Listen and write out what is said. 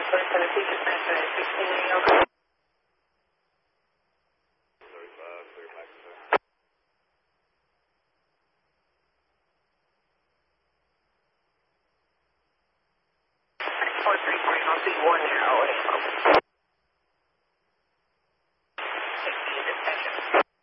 Tennessee, dispatch 16 okay. 434, I'll see 1 now.